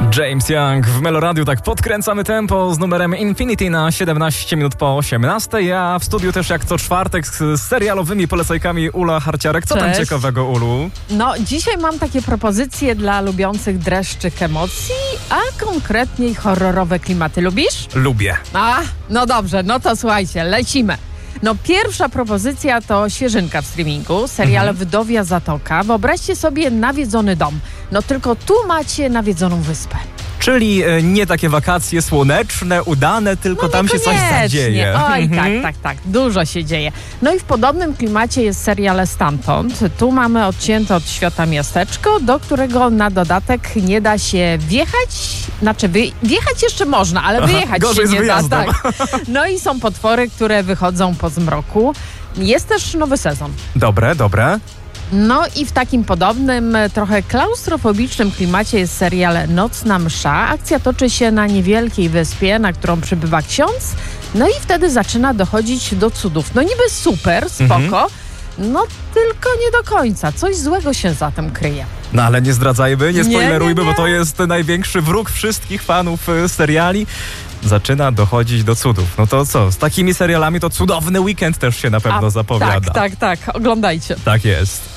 James Young w Meloradiu, tak podkręcamy tempo z numerem Infinity na 17 minut po 18. Ja w studiu też jak co czwartek z serialowymi polecajkami Ula Harciarek. Co tam ciekawego, Ulu? No, dzisiaj mam takie propozycje dla lubiących dreszczyk emocji, a konkretniej horrorowe klimaty. Lubisz? Lubię. No dobrze, no to słuchajcie, lecimy. No, pierwsza propozycja to świeżynka w streamingu, serial Wdowia Zatoka. Wyobraźcie sobie nawiedzony dom. No tylko tu macie nawiedzoną wyspę. Czyli nie takie wakacje słoneczne, udane, tylko tam się coś zadzieje. Oj, tak. Dużo się dzieje. No i w podobnym klimacie jest serial Stamtąd. Tu mamy odcięte od świata miasteczko, do którego na dodatek nie da się wjechać. Znaczy, wjechać jeszcze można, ale wyjechać się nie da. Tak. No i są potwory, które wychodzą po zmroku. Jest też nowy sezon. Dobre. No i w takim podobnym, trochę klaustrofobicznym klimacie jest serial Nocna Msza. Akcja toczy się na niewielkiej wyspie, na którą przybywa ksiądz. No i wtedy zaczyna dochodzić do cudów. No niby super, spoko, no tylko nie do końca. Coś złego się za tym kryje. No ale nie zdradzajmy, nie spoilerujmy, nie. Bo to jest największy wróg wszystkich fanów seriali. Zaczyna dochodzić do cudów. No to co? Z takimi serialami to cudowny weekend też się na pewno zapowiada. Tak. Oglądajcie. Tak jest.